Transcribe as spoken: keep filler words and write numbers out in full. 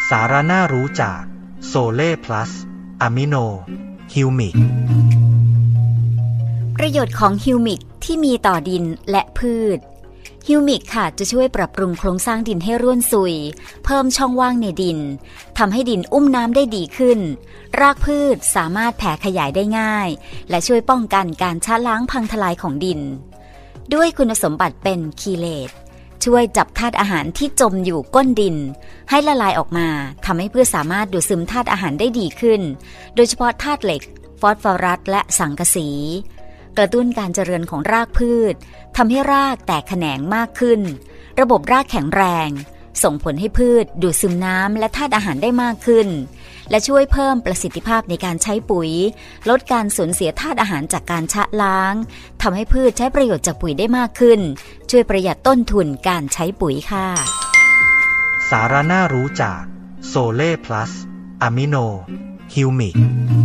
สาระน่ารู้จากโซเล่พลัสอะมิโนฮิวมิกประโยชน์ของฮิวมิกที่มีต่อดินและพืชฮิวมิกค่ะจะช่วยปรับปรุงโครงสร้างดินให้ร่วนซุยเพิ่มช่องว่างในดินทำให้ดินอุ้มน้ำได้ดีขึ้นรากพืชสามารถแผ่ขยายได้ง่ายและช่วยป้องกันการชะล้างพังทลายของดินด้วยคุณสมบัติเป็นคีเลตช่วยจับธาตุอาหารที่จมอยู่ก้นดินให้ละลายออกมาทำให้พืชสามารถดูดซึมธาตุอาหารได้ดีขึ้นโดยเฉพาะธาตุเหล็กฟอสฟอรัสและสังกะสีกระตุ้นการเจริญของรากพืชทำให้รากแตกแขนงมากขึ้นระบบรากแข็งแรงส่งผลให้พืชดูดซึมน้ำและธาตุอาหารได้มากขึ้นและช่วยเพิ่มประสิทธิภาพในการใช้ปุ๋ยลดการสูญเสียธาตุอาหารจากการชะล้างทำให้พืชใช้ประโยชน์จากปุ๋ยได้มากขึ้นช่วยประหยัดต้นทุนการใช้ปุ๋ยค่ะสาระน่ารู้จากโซเล่พลัสอะมิโนฮิวมิก